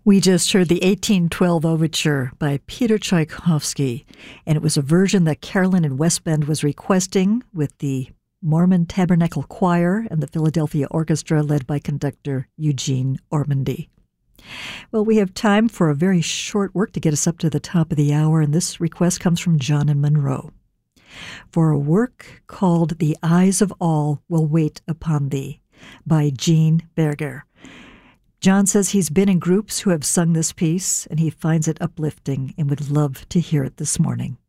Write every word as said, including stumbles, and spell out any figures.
We just heard the eighteen twelve Overture by Peter Tchaikovsky, and it was a version that Carolyn in West Bend was requesting with the Mormon Tabernacle Choir and the Philadelphia Orchestra led by conductor Eugene Ormandy. Well, we have time for a very short work to get us up to the top of the hour, and this request comes from John in Monroe. For a work called The Eyes of All Will Wait Upon Thee by Jean Berger. John says he's been in groups who have sung this piece, and he finds it uplifting and would love to hear it this morning.